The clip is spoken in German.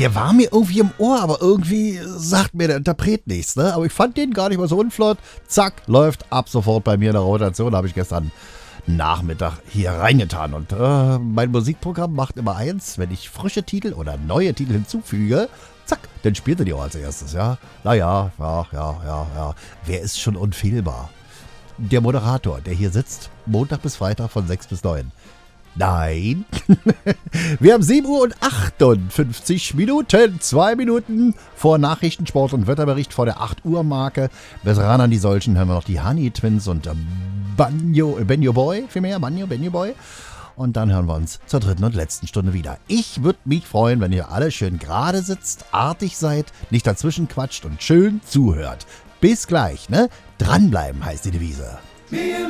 Der war mir irgendwie im Ohr, aber irgendwie sagt mir der Interpret nichts, ne? Aber ich fand den gar nicht mal so unflott. Zack, läuft ab sofort bei mir in der Rotation. Habe ich gestern Nachmittag hier reingetan. Und mein Musikprogramm macht immer eins, wenn ich frische Titel oder neue Titel hinzufüge, zack, dann spielt er die auch als erstes, ja. Naja, ja. Wer ist schon unfehlbar? Der Moderator, der hier sitzt, Montag bis Freitag von 6 bis 9. Nein. Wir haben 7 Uhr und 58 Minuten. 2 Minuten vor Nachrichten, Sport und Wetterbericht vor der 8 Uhr Marke. Bis ran an die solchen hören wir noch die Honey Twins und Banjo Boy. Und dann hören wir uns zur dritten und letzten Stunde wieder. Ich würde mich freuen, wenn ihr alle schön gerade sitzt, artig seid, nicht dazwischen quatscht und schön zuhört. Bis gleich, ne? Dranbleiben heißt die Devise.